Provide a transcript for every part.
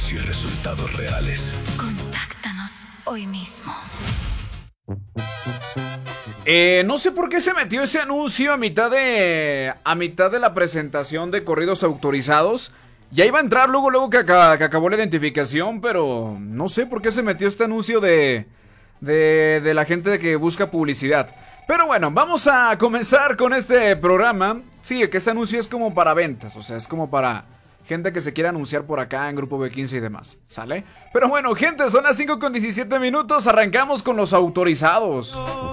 y resultados reales. Contáctanos hoy mismo. No sé por qué se metió ese anuncio a mitad de la presentación de corridos autorizados. Ya iba a entrar luego que acabó la identificación, pero no sé por qué se metió este anuncio de la gente que busca publicidad. Pero bueno, vamos a comenzar con este programa. Sí, que ese anuncio es como para ventas, o sea, es como para gente que se quiere anunciar por acá en Grupo B15 y demás, ¿sale? Pero bueno, gente, son las 5:17, arrancamos con los autorizados.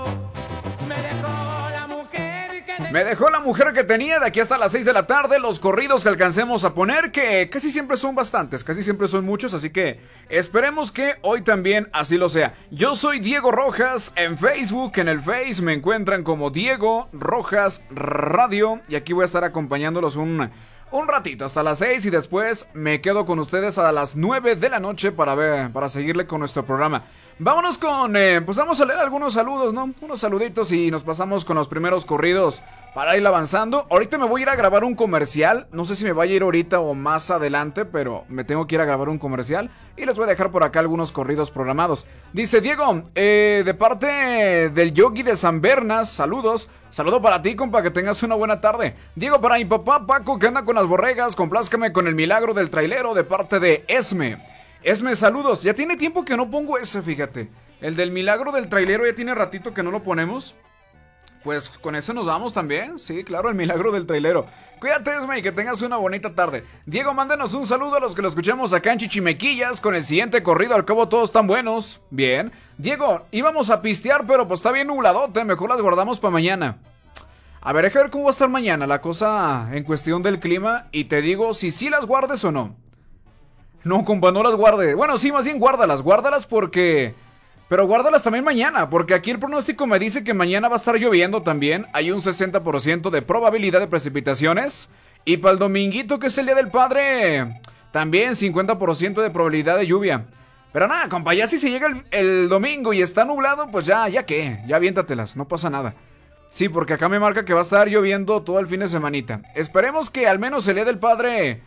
Me dejó la mujer que tenía. De aquí hasta las 6 de la tarde, los corridos que alcancemos a poner, que casi siempre son bastantes, casi siempre son muchos, así que esperemos que hoy también así lo sea. Yo soy Diego Rojas en Facebook, en el Face me encuentran como Diego Rojas Radio, y aquí voy a estar acompañándolos un ratito hasta las 6 y después me quedo con ustedes a las 9 de la noche para seguirle con nuestro programa. Vámonos con, pues vamos a leer algunos saludos, ¿no? Unos saluditos y nos pasamos con los primeros corridos para ir avanzando. Ahorita me voy a ir a grabar un comercial, no sé si me vaya a ir ahorita o más adelante, pero me tengo que ir a grabar un comercial y les voy a dejar por acá algunos corridos programados. Dice Diego, de parte del Yogi de San Bernas, saludos. Saludo para ti, compa, que tengas una buena tarde. Diego, para mi papá Paco, que anda con las borregas, complázcame con el milagro del trailero de parte de Esme. Esme, saludos. Ya tiene tiempo que no pongo ese, fíjate. El del milagro del trailero ya tiene ratito que no lo ponemos. Pues con eso nos vamos también. Sí, claro, el milagro del trailero. Cuídate, Esme, y que tengas una bonita tarde. Diego, mándenos un saludo a los que lo escuchamos acá en Chichimequillas con el siguiente corrido. Al cabo todos están buenos. Bien. Diego, íbamos a pistear, pero pues está bien nubladote. Mejor las guardamos para mañana. A ver, déjame ver cómo va a estar mañana la cosa en cuestión del clima. Y te digo si sí las guardes o no. No, compa, no las guarde. Bueno, sí, más bien guárdalas porque... Pero guárdalas también mañana, porque aquí el pronóstico me dice que mañana va a estar lloviendo también. Hay un 60% de probabilidad de precipitaciones. Y para el dominguito, que es el Día del Padre, también 50% de probabilidad de lluvia. Pero nada, compa, ya si se llega el domingo y está nublado, pues ya qué, ya aviéntatelas, no pasa nada. Sí, porque acá me marca que va a estar lloviendo todo el fin de semanita. Esperemos que al menos el Día del Padre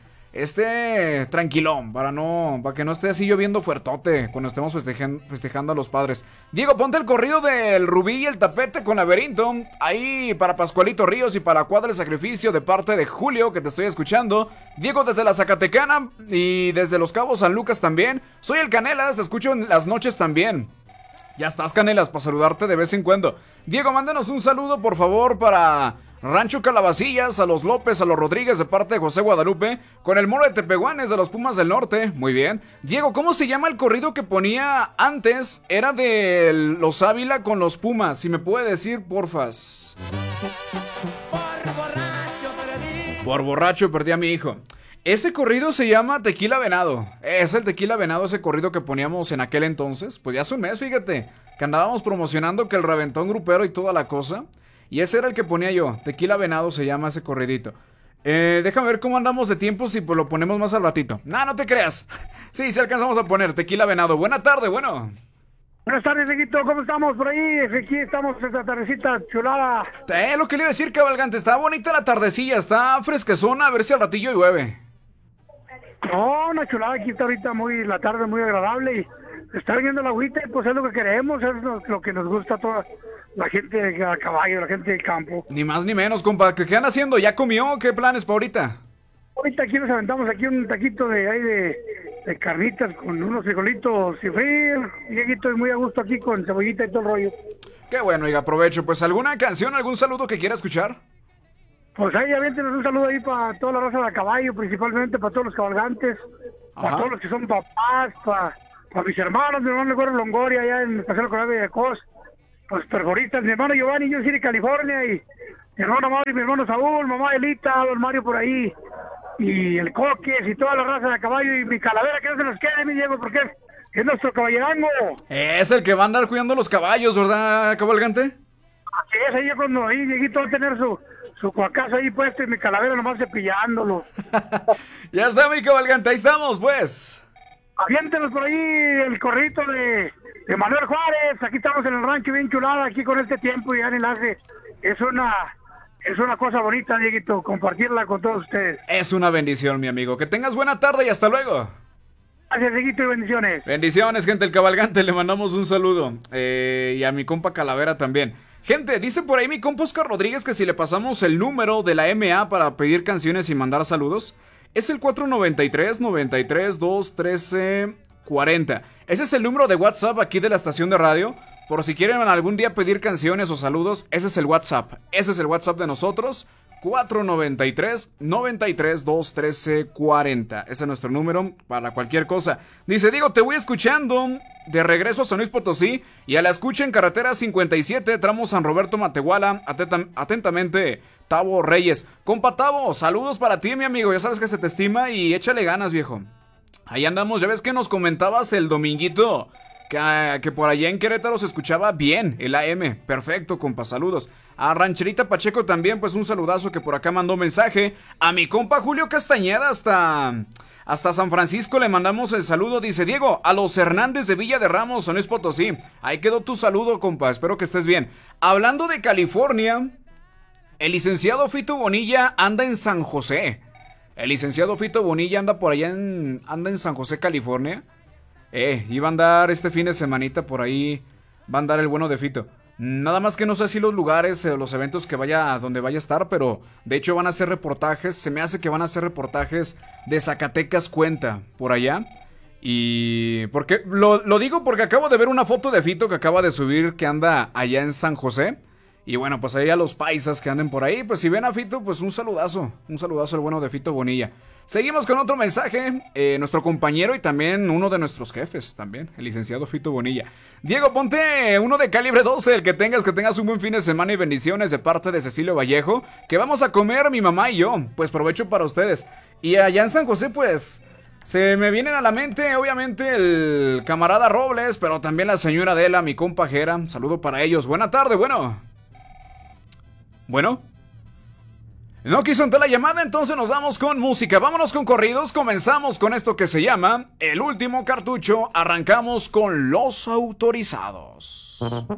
esté tranquilón, para que no esté así lloviendo fuertote cuando estemos festejando a los padres. Diego, ponte el corrido del Rubí y el Tapete con Laberinto, ahí para Pascualito Ríos y para Cuadra el Sacrificio de parte de Julio, que te estoy escuchando. Diego, desde la Zacatecana y desde Los Cabos San Lucas también. Soy el Canelas, te escucho en las noches también. Ya estás, Canelas, para saludarte de vez en cuando. Diego, mándanos un saludo, por favor, para Rancho Calabacillas, a los López, a los Rodríguez, de parte de José Guadalupe, con el Moro de Tepehuanes, de los Pumas del Norte. Muy bien. Diego, ¿cómo se llama el corrido que ponía antes? Era de los Ávila con los Pumas. Si me puede decir, porfas. Por borracho perdí a mi hijo. Ese corrido se llama Tequila Venado. Es el Tequila Venado, ese corrido que poníamos en aquel entonces. Pues ya hace un mes, fíjate, que andábamos promocionando que el reventón grupero y toda la cosa. Y ese era el que ponía yo. Tequila Venado se llama ese corridito. Déjame ver cómo andamos de tiempo, si pues lo ponemos más al ratito. No te creas. Sí, alcanzamos a poner Tequila Venado. Buena tarde, bueno. Buenas tardes, Dieguito, ¿cómo estamos por ahí? Aquí estamos esta tardecita chulada. Lo que le iba a decir, cabalgante, está bonita la tardecilla, está fresquezona, a ver si al ratillo llueve. No, una chulada, aquí está ahorita la tarde muy agradable y está viendo la agüita y pues es lo que queremos, es lo que nos gusta a toda la gente a caballo, la gente del campo. Ni más ni menos, compa, ¿qué andan haciendo? ¿Ya comió? ¿Qué planes para ahorita? Ahorita aquí nos aventamos aquí un taquito de carnitas con unos frijolitos y frío, Dieguito, es muy a gusto aquí con cebollita y todo el rollo. Qué bueno, oiga, aprovecho, pues ¿alguna canción, algún saludo que quiera escuchar? Pues ahí aviéntenos un saludo ahí para toda la raza de caballo, principalmente para todos los cabalgantes, para todos los que son papás, para mis hermanos, mi hermano Gordo Longoria allá en el Paseo Coral de Cos, los perforistas, mi hermano Giovanni, yo soy de California, y mi hermano Mario, mi hermano Saúl, mamá Elita, don Mario por ahí, y el Coques y toda la raza de caballo, y mi Calavera, que no se nos quede, mi Diego, porque es nuestro caballerango. Es el que va a andar cuidando los caballos, ¿verdad, cabalgante? Así es, ahí cuando ahí Dieguito va a tener su cuacazo ahí puesto y mi Calavera nomás cepillándolo. Ya está, mi cabalgante, ahí estamos, pues. Aviéntenos por ahí el corrito de Manuel Juárez. Aquí estamos en el rancho bien chulada, aquí con este tiempo y ya en el enlace. Es una cosa bonita, Dieguito, compartirla con todos ustedes. Es una bendición, mi amigo. Que tengas buena tarde y hasta luego. Gracias, Dieguito, y bendiciones. Bendiciones, gente, el cabalgante, le mandamos un saludo. Y a mi compa Calavera también. Gente, dice por ahí mi compa Oscar Rodríguez que si le pasamos el número de la MA para pedir canciones y mandar saludos, es el 493-93-213-40. Ese es el número de WhatsApp aquí de la estación de radio. Por si quieren algún día pedir canciones o saludos, ese es el WhatsApp. Ese es el WhatsApp de nosotros. 493-93-213-40. Ese es nuestro número para cualquier cosa. Dice, Diego, te voy escuchando de regreso a San Luis Potosí y a la escucha en carretera 57, tramo San Roberto Matehuala. Atentamente, Tavo Reyes. Compa Tavo, saludos para ti, mi amigo. Ya sabes que se te estima y échale ganas, viejo. Ahí andamos, ya ves que nos comentabas el dominguito que por allá en Querétaro se escuchaba bien el AM. Perfecto, compa, saludos. A Rancherita Pacheco también, pues un saludazo que por acá mandó mensaje. A mi compa Julio Castañeda hasta San Francisco le mandamos el saludo. Dice, Diego, a los Hernández de Villa de Ramos, San Luis Potosí. Ahí quedó tu saludo, compa, espero que estés bien. Hablando de California, el licenciado Fito Bonilla anda en San José. El licenciado Fito Bonilla anda por allá anda en San José, California. Iba a andar este fin de semanita por ahí. Va a andar el bueno de Fito. Nada más que no sé si los lugares, los eventos donde vaya a estar, pero de hecho van a hacer reportajes. Se me hace que van a hacer reportajes de Zacatecas Cuenta por allá. Y porque lo digo porque acabo de ver una foto de Fito que acaba de subir que anda allá en San José. Y bueno, pues ahí a los paisas que anden por ahí, pues si ven a Fito, pues un saludazo al bueno de Fito Bonilla. Seguimos con otro mensaje, nuestro compañero y también uno de nuestros jefes también, el licenciado Fito Bonilla. Diego, ponte uno de calibre 12, el que tengas un buen fin de semana y bendiciones de parte de Cecilio Vallejo, que vamos a comer mi mamá y yo, pues provecho para ustedes. Y allá en San José, pues, se me vienen a la mente, obviamente, el camarada Robles, pero también la señora Adela, mi compajera, saludo para ellos. Buena tarde, Bueno, no quiso entrar la llamada, entonces nos vamos con música. Vámonos con corridos. Comenzamos con esto que se llama El Último Cartucho. Arrancamos con Los Autorizados.